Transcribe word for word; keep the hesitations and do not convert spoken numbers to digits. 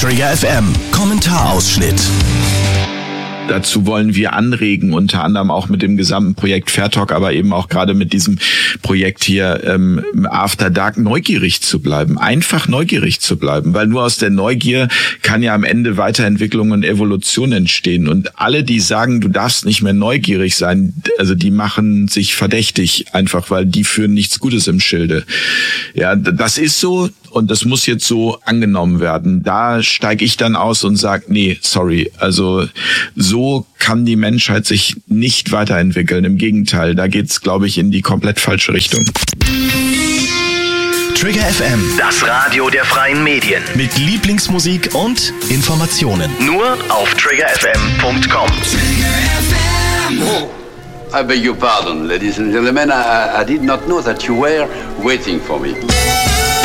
Trigger F M Kommentarausschnitt. Dazu wollen wir anregen, unter anderem auch mit dem gesamten Projekt Fair Talk, aber eben auch gerade mit diesem Projekt hier ähm, After Dark neugierig zu bleiben, einfach neugierig zu bleiben, weil nur aus der Neugier kann ja am Ende Weiterentwicklung und Evolution entstehen. Und alle, die sagen, du darfst nicht mehr neugierig sein, also die machen sich verdächtig, einfach weil die führen nichts Gutes im Schilde. Ja, das ist so. Und das muss jetzt so angenommen werden. Da steige ich dann aus und sage, nee, sorry. Also so kann die Menschheit sich nicht weiterentwickeln. Im Gegenteil, da geht's, glaube ich, in die komplett falsche Richtung. Trigger F M, das Radio der freien Medien. mit Lieblingsmusik und Informationen. Nur auf trigger f m punkt com. I beg your pardon, ladies and gentlemen. I, I did not know that you were waiting for me.